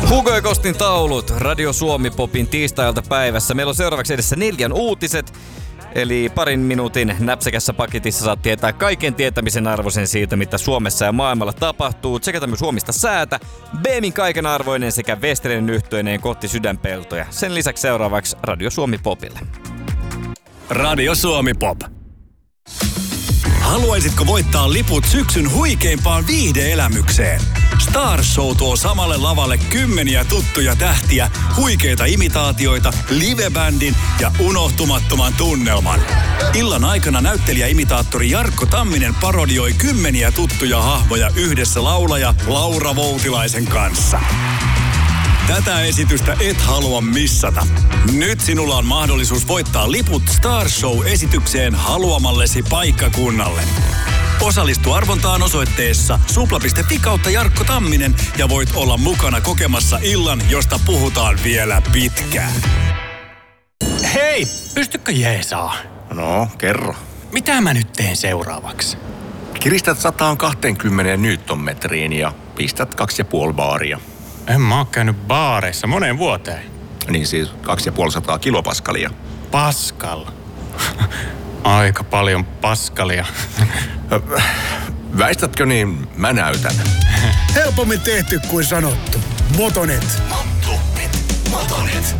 Hugo ja Kostin taulut Radio Suomi Popin tiistailta päivässä. Meillä on seuraavaksi edessä 4 uutiset. Eli parin minuutin näpsäkässä paketissa saat tietää kaiken tietämisen arvoisen siitä, mitä Suomessa ja maailmalla tapahtuu. Tsekata myös huomista säätä, Beemin kaiken arvoinen sekä Westerinen yhtyeineen kohti sydänpeltoja. Sen lisäksi seuraavaksi Radio Suomi Popille. Radio Suomi Pop. Haluaisitko voittaa liput syksyn huikeimpaan viihde-elämykseen? Stars Show tuo samalle lavalle kymmeniä tuttuja tähtiä, huikeita imitaatioita, livebändin ja unohtumattoman tunnelman. Illan aikana näyttelijäimitaattori Jarkko Tamminen parodioi kymmeniä tuttuja hahmoja yhdessä laulaja Laura Voutilaisen kanssa. Tätä esitystä et halua missata. Nyt sinulla on mahdollisuus voittaa liput Stars Show-esitykseen haluamallesi paikkakunnalle. Osallistu arvontaan osoitteessa supla.fi/Jarkko Tamminen ja voit olla mukana kokemassa illan, josta puhutaan vielä pitkään. Hei, pystykö jeesaa? No, kerro. Mitä mä nyt teen seuraavaksi? Kiristät 120 newtonmetriin ja pistät 2,5 baaria. En mä oo käynyt baareissa moneen vuoteen. Niin siis 250 kilopaskalia. Pascal. Aika paljon paskalia. Väistätkö niin, mä näytän. Helpommin tehty kuin sanottu. Motonet. Motonet.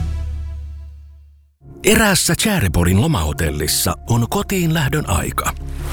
Eräässä Tjäreporin lomahotellissa on kotiin lähdön aika.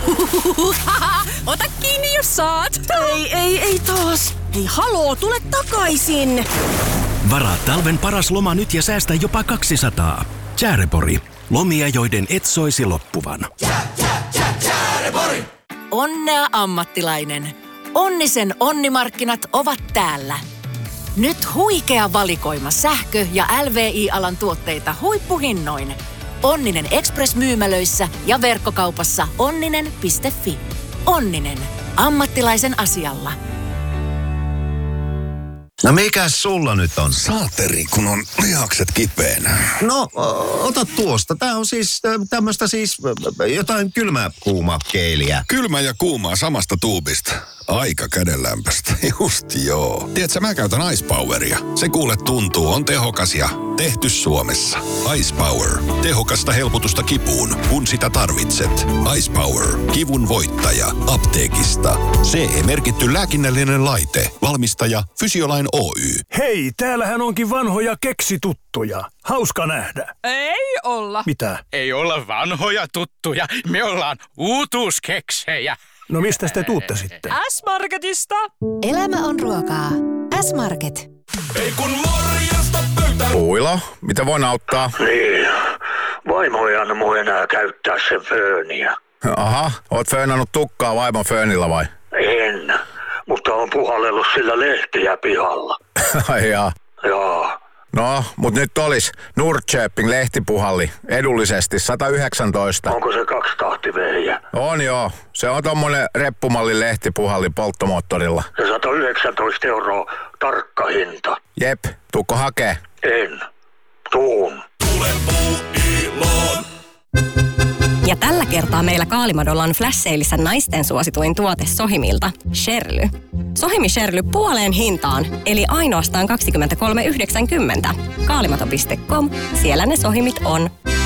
Ota kiinni, jos saat. Ei taas. Hei, haloo, tule takaisin. Varaa talven paras loma nyt ja säästä jopa 200. Tjärepori. Lomia, joiden et soisi loppuvan. Tjärepori. Onnea ammattilainen. Onnisen onnimarkkinat ovat täällä. Nyt huikea valikoima sähkö- ja LVI-alan tuotteita huippuhinnoin. Onninen Express-myymälöissä ja verkkokaupassa onninen.fi. Onninen. Ammattilaisen asialla. No mikäs sulla nyt on? Saateri, kun on lihakset kipeänä. No, ota tuosta. Tää on siis tämmöstä siis jotain kylmää-kuumaa keeliä. Kylmä ja kuumaa samasta tuubista. Aika kädenlämpöstä. Just joo. Tiedätkö, mä käytän Ice Poweria. Se kuule tuntuu, on tehokas ja tehty Suomessa. Ice Power. Tehokasta helpotusta kipuun, kun sitä tarvitset. Ice Power. Kivun voittaja. Apteekista. CE-merkitty lääkinnällinen laite. Valmistaja Fysiolain Oy. Hei, täällähän onkin vanhoja keksituttuja. Hauska nähdä. Ei olla. Mitä? Ei olla vanhoja tuttuja. Me ollaan uutuuskeksejä. No mistä te tuutte sitten? S-Marketista. Elämä on ruokaa. S-Market. Ei kun morjesta pöytään. Puila, mitä voin auttaa? Niin, vaimo ei anna mun enää käyttää sen fööniä. Aha, oot föönannut tukkaa vaimon föönillä vai? En, mutta on puhallellut sillä lehtiä pihalla. Ai jaa. Jaa. No, mut nyt olis Nordköping lehtipuhalli edullisesti 119. Onko se 2-tahtivehjä? On joo. Se on tommonen reppumallin lehtipuhalli polttomoottorilla. Ja 119 € tarkka hinta. Jep, tuukko hakee? En. Tuun. Tule Puuiloon. Ja tällä kertaa meillä Kaalimadolla on flash-seilissä naisten suosituin tuote Sohimilta, Sherly. Sohimi Sherly puoleen hintaan, eli ainoastaan 23,90. Kaalimato.com, siellä ne Sohimit on.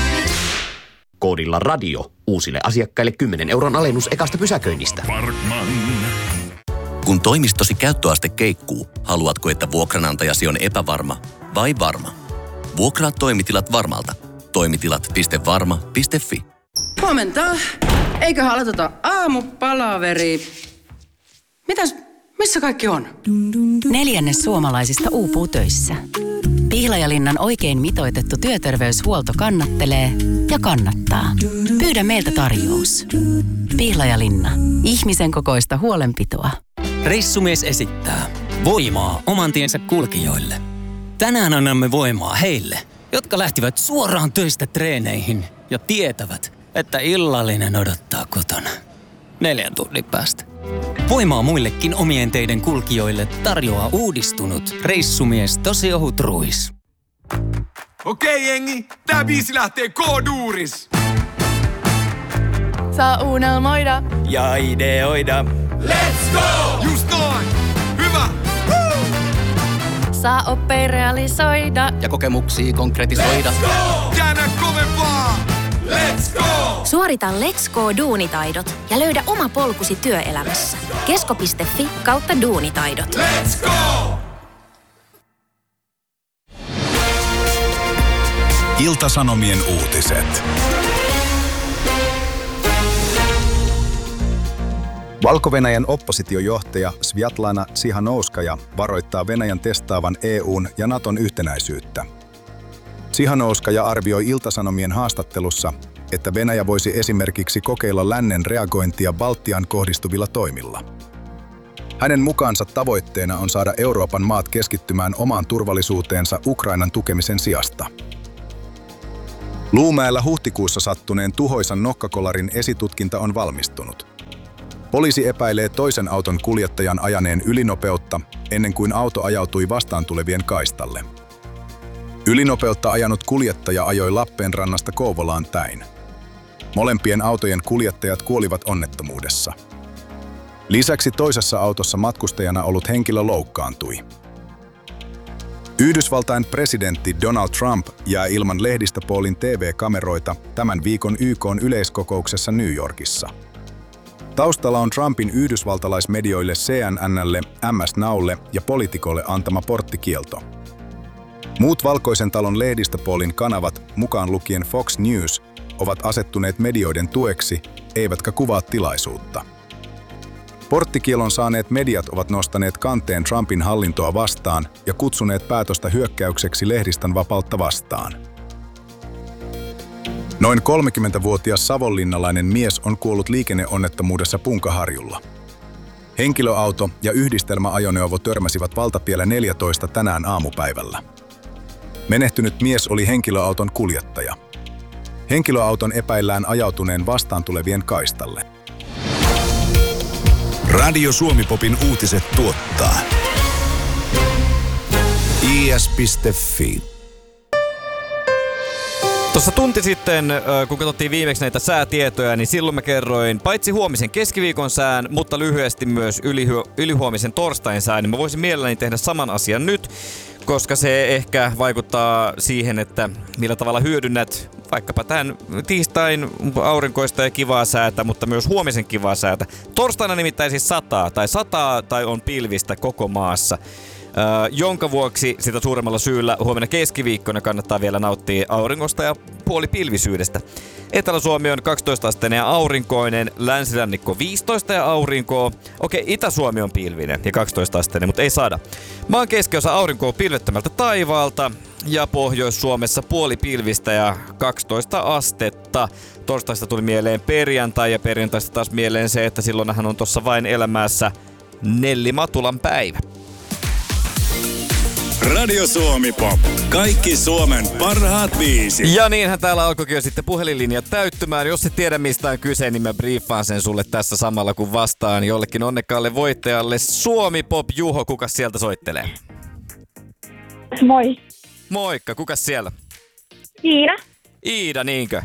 Koodilla radio. Uusille asiakkaille 10 € alennus ekasta pysäköinnistä. Parkman. Kun toimistosi käyttöaste keikkuu, haluatko, että vuokranantajasi on epävarma vai varma? Vuokraa toimitilat varmalta. Toimitilat.varma.fi. Huomenta. Eiköhän aloiteta aamupalaveri. Missä kaikki on? 4 suomalaisista uupuu töissä. Pihlajalinnan oikein mitoitettu työterveyshuolto kannattelee ja kannattaa. Pyydä meiltä tarjous. Pihlajalinna. Ihmisen kokoista huolenpitoa. Reissumies esittää voimaa oman tiensä kulkijoille. Tänään annamme voimaa heille, jotka lähtivät suoraan töistä treeneihin ja tietävät, että illallinen odottaa kotona 4 tunnin päästä. Voimaa muillekin omien teiden kulkijoille tarjoaa uudistunut reissumies Tosi ohut ruis. Okei, jengi, tää biisi lähtee K-duuris. Saa unelmoida. Ja ideoida. Let's go! Just noin! Hyvä! Woo! saa oppeja realisoida ja kokemuksia konkretisoida. Käännä kovempaa! Let's go! Suorita Let's Go duunitaidot ja löydä oma polkusi työelämässä. Kesko.fi/duunitaidot. Let's go! Ilta-Sanomien uutiset. Valko-Venäjän oppositiojohtaja Sviatlana Tsihanouskaja varoittaa Venäjän testaavan EU:n ja Naton yhtenäisyyttä. Tsihanouskaja arvioi Ilta-Sanomien haastattelussa, että Venäjä voisi esimerkiksi kokeilla lännen reagointia Baltiaan kohdistuvilla toimilla. Hänen mukaansa tavoitteena on saada Euroopan maat keskittymään omaan turvallisuuteensa Ukrainan tukemisen sijasta. Luumäellä huhtikuussa sattuneen tuhoisan nokkakolarin esitutkinta on valmistunut. Poliisi epäilee toisen auton kuljettajan ajaneen ylinopeutta ennen kuin auto ajautui vastaan tulevien kaistalle. Ylinopeutta ajanut kuljettaja ajoi Lappeenrannasta Kouvolaan päin. Molempien autojen kuljettajat kuolivat onnettomuudessa. Lisäksi toisessa autossa matkustajana ollut henkilö loukkaantui. Yhdysvaltain presidentti Donald Trump jää ilman lehdistöpoolin TV-kameroita tämän viikon YK:n yleiskokouksessa New Yorkissa. Taustalla on Trumpin yhdysvaltalaismedioille CNN:lle, MS Nowlle ja Politicolle antama porttikielto. Muut Valkoisen talon lehdistöpoolin kanavat, mukaan lukien Fox News, ovat asettuneet medioiden tueksi, eivätkä kuvaa tilaisuutta. Porttikielon saaneet mediat ovat nostaneet kanteen Trumpin hallintoa vastaan ja kutsuneet päätöstä hyökkäykseksi lehdistön vapautta vastaan. Noin 30-vuotias savonlinnalainen mies on kuollut liikenneonnettomuudessa Punkaharjulla. Henkilöauto ja yhdistelmäajoneuvo törmäsivät valtapielä 14 tänään aamupäivällä. Menehtynyt mies oli henkilöauton kuljettaja. Henkilöauton epäillään ajautuneen vastaan tulevien kaistalle. Radio Suomi-popin uutiset tuottaa is.fi. Tuossa tunti sitten, kun katsottiin viimeksi näitä säätietoja, niin silloin mä kerroin paitsi huomisen keskiviikon sään, mutta lyhyesti myös ylihuomisen torstain sään, niin mä voisin mielelläni tehdä saman asian nyt, koska se ehkä vaikuttaa siihen, että millä tavalla hyödynnät vaikkapa tämän tiistain aurinkoista ja kivaa säätä, mutta myös huomisen kivaa säätä. Torstaina nimittäin siis sataa tai on pilvistä koko maassa. Jonka vuoksi sitä suuremmalla syyllä huomenna keskiviikkona kannattaa vielä nauttia auringosta ja puolipilvisyydestä. Etelä-Suomi on 12-asteinen ja aurinkoinen, länsirannikko 15 ja aurinkoa. Okei, Itä-Suomi on pilvinen ja 12-asteinen, mutta ei saada. Maan keskiosa aurinkoa pilvettömältä taivaalta ja Pohjois-Suomessa puolipilvistä ja 12 astetta. Torstaista tuli mieleen perjantai ja perjantaista taas mieleen se, että silloinhan on tuossa vain elämässä Nelli Matulan päivä. Radio Suomi Pop. Kaikki Suomen parhaat biisit. Ja niinhän täällä alkoikin jo sitten puhelinlinjat täyttymään. Jos et tiedä mistä on kyse, niin mä briefaan sen sulle tässä samalla kun vastaan jollekin onnekkaalle voittajalle. Suomi Pop Juho, kukas sieltä soittelee? Moi. Moikka, kukas siellä? Iida. Iida, niinkö?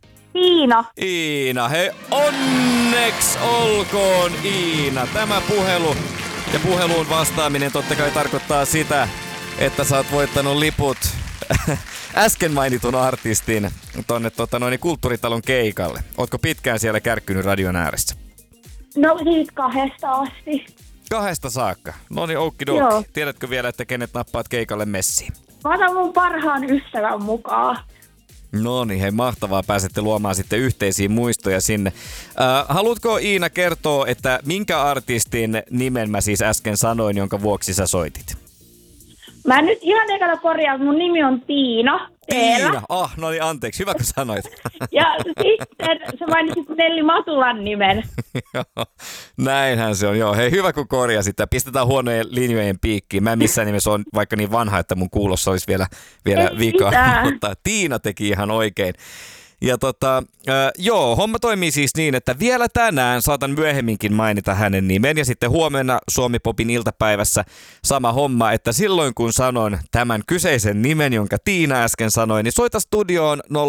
Iina, hei, onneks olkoon Iina. Tämä puhelu ja puheluun vastaaminen totta kai tarkoittaa sitä, että sä oot voittanut liput äsken mainitun artistin tonne kulttuuritalon keikalle. Ootko pitkään siellä kärkkynyt radion ääressä? No siis 2 asti. 2 saakka? No niin, oukkidoukki. Joo. Tiedätkö vielä, että kenet nappaat keikalle messiin? Mä otan mun parhaan ystävän mukaan. No niin, hei, mahtavaa. Pääsette luomaan sitten yhteisiä muistoja sinne. Haluatko Iina kertoa, että minkä artistin nimen mä siis äsken sanoin, jonka vuoksi sä soitit? Mä nyt ihan ekana korjaan, mun nimi on Tiina. Tiina, no niin, anteeksi, hyvä kun sanoit. Ja sitten sä mainitsit Nelli Matulan nimen. Näinhän se on, joo. Hei, hyvä kun korjasit. Pistetään huonojen linjojen piikkiin. Mä en missään nimessä ole vaikka niin vanha, että mun kuulossa olisi vielä vikaa. Mutta Tiina teki ihan oikein. Ja homma toimii siis niin, että vielä tänään saatan myöhemminkin mainita hänen nimen ja sitten huomenna Suomi Popin iltapäivässä sama homma, että silloin kun sanon tämän kyseisen nimen, jonka Tiina äsken sanoi, niin soita studioon 0108000103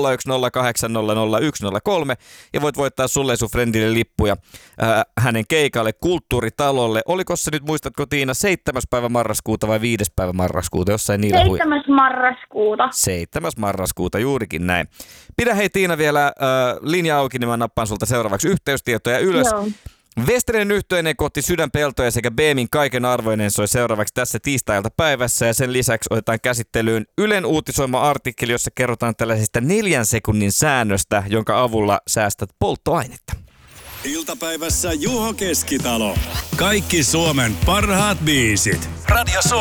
ja voit voittaa sulle ja sun friendille lippuja hänen keikalle Kulttuuritalolle. Oliko se nyt, muistatko Tiina, 7. päivä marraskuuta vai 5. päivä marraskuuta? Jossain niillä 7. marraskuuta. 7. marraskuuta, juurikin näin. Pidä hei Tiina vielä linja auki, niin mä nappaan sulta seuraavaksi yhteystietoja ylös. Joo. Westerinen yhteinen kohti Sydänpeltoja sekä Beemin kaiken arvoinen soi seuraavaksi tässä tiistailta päivässä. Ja sen lisäksi otetaan käsittelyyn Ylen uutisoima artikkeli, jossa kerrotaan tällaisesta 4 sekunnin säännöstä, jonka avulla säästät polttoainetta. Iltapäivässä Juho Keskitalo. Kaikki Suomen parhaat biisit. Radio